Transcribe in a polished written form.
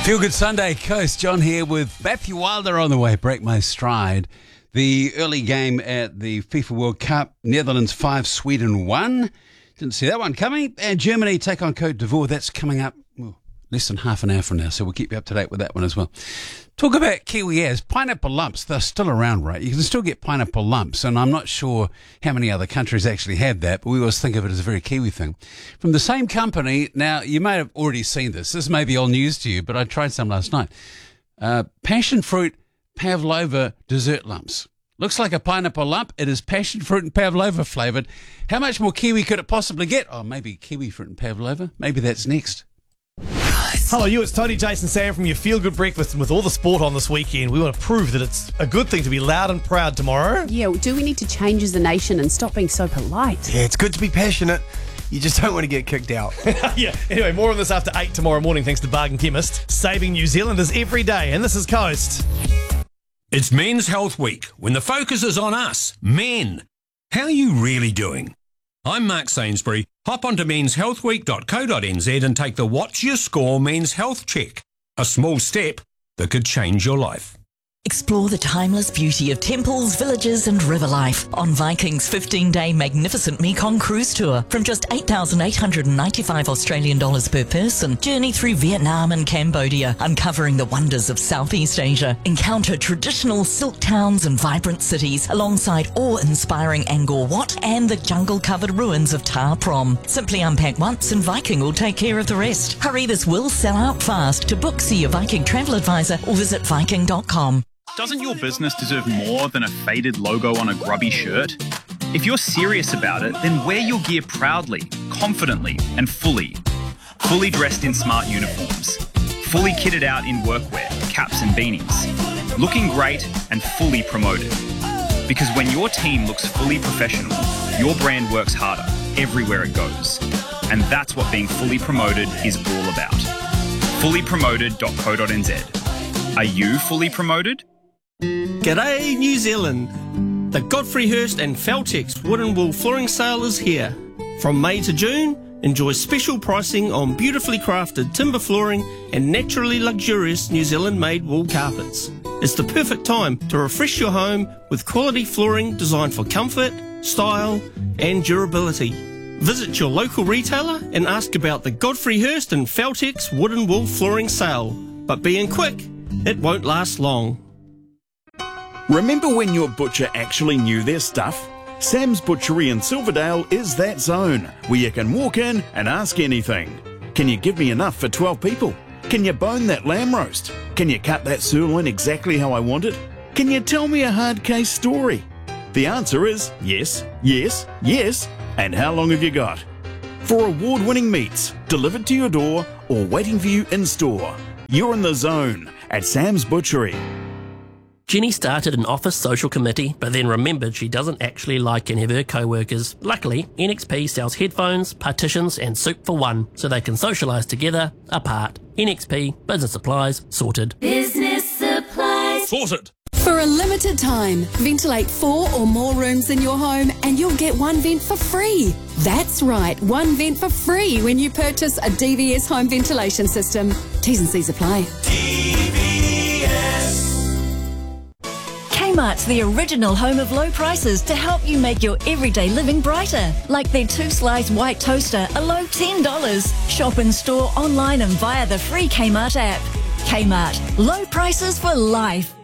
Feel Good Sunday Coast. John here with Matthew Wilder on the way. Break my stride. The early game at the FIFA World Cup. Netherlands 5, Sweden 1. Didn't see that one coming. And Germany take on Côte d'Ivoire. That's coming up less than half an hour from now, so we'll keep you up to date with that one as well. Talk about Kiwi As. Pineapple lumps, they're still around, right? You can still get pineapple lumps, and I'm not sure how many other countries actually have that, but we always think of it as a very Kiwi thing. From the same company, now you may have already seen this. This may be all news to you, but I tried some last night. Passion fruit pavlova dessert lumps. Looks like a pineapple lump. It is passion fruit and pavlova flavoured. How much more Kiwi could it possibly get? Oh, maybe kiwi fruit and pavlova. Maybe that's next. Hello, it's Tony, Jason, Sam from your Feel Good Breakfast, and with all the sport on this weekend, we want to prove that it's a good thing to be loud and proud tomorrow. Yeah, do we need to change as a nation and stop being so polite? Yeah, it's good to be passionate. You just don't want to get kicked out. Yeah, anyway, more on this after 8 tomorrow morning thanks to Bargain Chemist, saving New Zealanders every day, and this is Coast. It's Men's Health Week, when the focus is on us, men. How are you really doing? I'm Mark Sainsbury. Hop onto menshealthweek.co.nz and take the What's Your Score Men's Health Check. A small step that could change your life. Explore the timeless beauty of temples, villages and river life on Viking's 15-day magnificent Mekong cruise tour. From just 8,895 Australian dollars per person, journey through Vietnam and Cambodia, uncovering the wonders of Southeast Asia. Encounter traditional silk towns and vibrant cities alongside awe-inspiring Angkor Wat and the jungle-covered ruins of Ta Prohm. Simply unpack once and Viking will take care of the rest. Hurry, this will sell out fast. To book, see your Viking travel advisor or visit viking.com. Doesn't your business deserve more than a faded logo on a grubby shirt? If you're serious about it, then wear your gear proudly, confidently, and fully. Fully dressed in smart uniforms. Fully kitted out in workwear, caps and beanies. Looking great and fully promoted. Because when your team looks fully professional, your brand works harder everywhere it goes. And that's what being fully promoted is all about. Fullypromoted.co.nz. Are you fully promoted? G'day, New Zealand. The Godfrey Hirst and Feltex Wood and Wool Flooring Sale is here. From May to June, enjoy special pricing on beautifully crafted timber flooring and naturally luxurious New Zealand-made wool carpets. It's the perfect time to refresh your home with quality flooring designed for comfort, style and durability. Visit your local retailer and ask about the Godfrey Hirst and Feltex Wood and Wool Flooring Sale. But being quick, it won't last long. Remember when your butcher actually knew their stuff? Sam's Butchery in Silverdale is that zone where you can walk in and ask anything. Can you give me enough for 12 people? Can you bone that lamb roast? Can you cut that sirloin exactly how I want it? Can you tell me a hard case story? The answer is yes, yes, yes. And how long have you got? For award-winning meats delivered to your door or waiting for you in store, you're in the zone at Sam's Butchery. Jenny started an office social committee, but then remembered she doesn't actually like any of her co-workers. Luckily, NXP sells headphones, partitions and soup for one, so they can socialise together, apart. NXP, business supplies, sorted. Business supplies. Sorted. For a limited time, ventilate 4 or more rooms in your home and you'll get one vent for free. That's right, one vent for free when you purchase a DVS home ventilation system. T's and C's apply. Kmart's the original home of low prices to help you make your everyday living brighter. Like their 2-slice white toaster, a low $10. Shop in store, online and via the free Kmart app. Kmart, low prices for life.